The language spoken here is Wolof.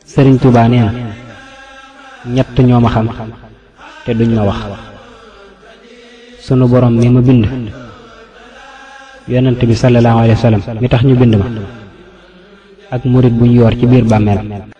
sëriñ Tuubaa nee na ñett ñoo ma xam te duñ ma wax: sunu borom mi ma bind, yonent bi sallallahu alayhi wa sallam mi tax ñu bind ma, ak murit buñ yoor ci biir bàmmeel.